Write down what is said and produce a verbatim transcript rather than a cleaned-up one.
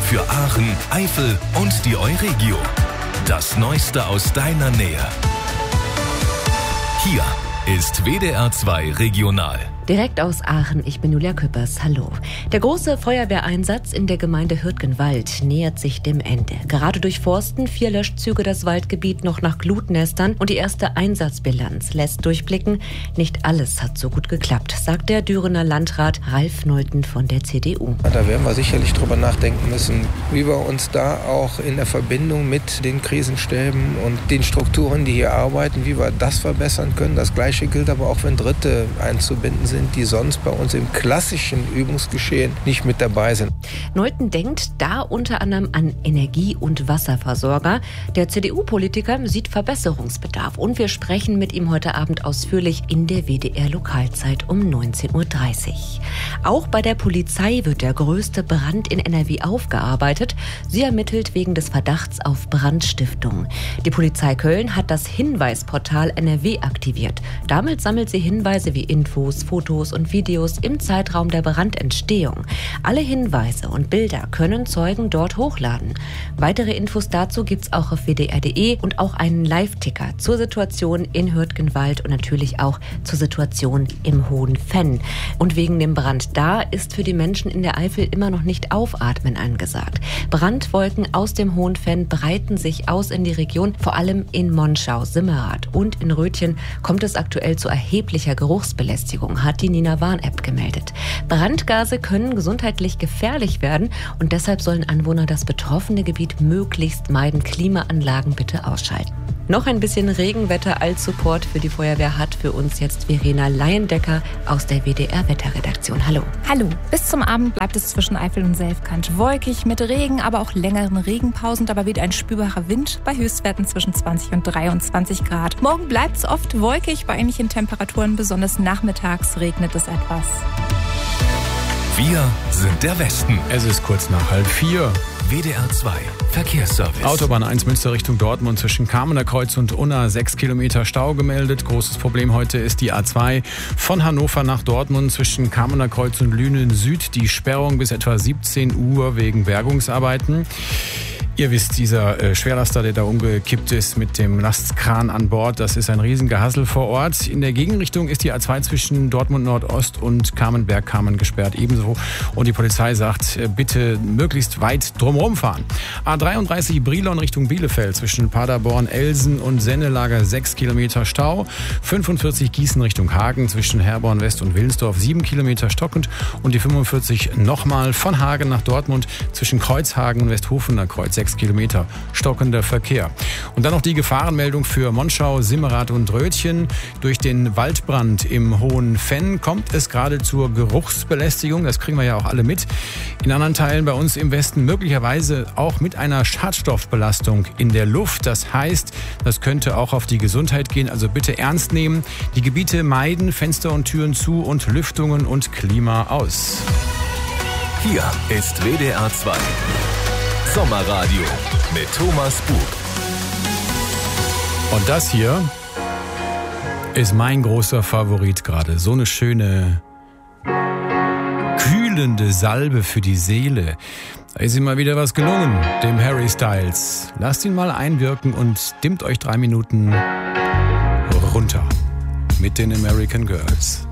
für Aachen, Eifel und die Euregio. Das Neueste aus deiner Nähe. Hier ist W D R zwei Regional. Direkt aus Aachen, ich bin Julia Küppers, hallo. Der große Feuerwehreinsatz in der Gemeinde Hürtgenwald nähert sich dem Ende. Gerade durchforsten vier Löschzüge das Waldgebiet noch nach Glutnestern und die erste Einsatzbilanz lässt durchblicken, nicht alles hat so gut geklappt, sagt der Dürener Landrat Ralf Nolten von der C D U. Da werden wir sicherlich drüber nachdenken müssen, wie wir uns da auch in der Verbindung mit den Krisenstäben und den Strukturen, die hier arbeiten, wie wir das verbessern können. Das Gleiche gilt aber auch, wenn Dritte einzubinden sind, die sonst bei uns im klassischen Übungsgeschehen nicht mit dabei sind. Nolten denkt da unter anderem an Energie- und Wasserversorger. Der C D U-Politiker sieht Verbesserungsbedarf und wir sprechen mit ihm heute Abend ausführlich in der W D R-Lokalzeit um neunzehn Uhr dreißig. Auch bei der Polizei wird der größte Brand in N R W aufgearbeitet. Sie ermittelt wegen des Verdachts auf Brandstiftung. Die Polizei Köln hat das Hinweisportal N R W aktiviert. Damit sammelt sie Hinweise wie Infos, Fotos und Videos im Zeitraum der Brandentstehung. Alle Hinweise und Bilder können Zeugen dort hochladen. Weitere Infos dazu gibt's auch auf W D R Punkt D E und auch einen Live-Ticker zur Situation in Hürtgenwald und natürlich auch zur Situation im Hohen Venn. Und wegen dem Brand da ist für die Menschen in der Eifel immer noch nicht aufatmen angesagt. Brandwolken aus dem Hohen Venn breiten sich aus in die Region, vor allem in Monschau, Simmerath und in Rötchen kommt es aktuell zu erheblicher Geruchsbelästigung, hat die Nina Warn-App gemeldet. Brandgase können gesundheitlich gefährlich werden und deshalb sollen Anwohner das betroffene Gebiet möglichst meiden. Klimaanlagen bitte ausschalten. Noch ein bisschen Regenwetter als Support für die Feuerwehr hat für uns jetzt Verena Leyendecker aus der W D R-Wetterredaktion. Hallo. Hallo. Bis zum Abend bleibt es zwischen Eifel und Selfkant wolkig mit Regen, aber auch längeren Regenpausen. Dabei weht ein spürbarer Wind bei Höchstwerten zwischen zwanzig und dreiundzwanzig Grad. Morgen bleibt es oft wolkig bei ähnlichen Temperaturen. Besonders nachmittags regnet es etwas. Wir sind der Westen. Es ist kurz nach halb vier. W D R zwei Verkehrsservice. Autobahn eins Münster Richtung Dortmund zwischen Kamener Kreuz und Unna. Sechs Kilometer Stau gemeldet. Großes Problem heute ist die A zwei von Hannover nach Dortmund zwischen Kamener Kreuz und Lünen Süd. Die Sperrung bis etwa siebzehn Uhr wegen Bergungsarbeiten. Ihr wisst, dieser äh, Schwerlaster, der da umgekippt ist mit dem Lastkran an Bord, das ist ein Riesengehassel vor Ort. In der Gegenrichtung ist die A zwei zwischen Dortmund Nordost und Kamenberg-Kamen gesperrt ebenso. Und die Polizei sagt, äh, bitte möglichst weit drumherum fahren. A dreiunddreißig Brilon Richtung Bielefeld zwischen Paderborn, Elsen und Sennelager sechs Kilometer Stau. fünfundvierzig Gießen Richtung Hagen zwischen Herborn West und Willensdorf sieben Kilometer stockend. Und die fünfundvierzig nochmal von Hagen nach Dortmund zwischen Kreuzhagen und Westhofener Kreuz sechs Kilometer stockender Verkehr. Und dann noch die Gefahrenmeldung für Monschau, Simmerath und Rötchen. Durch den Waldbrand im Hohen Venn kommt es gerade zur Geruchsbelästigung. Das kriegen wir ja auch alle mit. In anderen Teilen bei uns im Westen möglicherweise auch mit einer Schadstoffbelastung in der Luft. Das heißt, das könnte auch auf die Gesundheit gehen. Also bitte ernst nehmen. Die Gebiete meiden, Fenster und Türen zu und Lüftungen und Klima aus. Hier ist W D R zwei Sommerradio mit Thomas Bug. Und das hier ist mein großer Favorit gerade. So eine schöne, kühlende Salbe für die Seele. Da ist ihm mal wieder was gelungen, dem Harry Styles. Lasst ihn mal einwirken und dimmt euch drei Minuten runter mit den American Girls.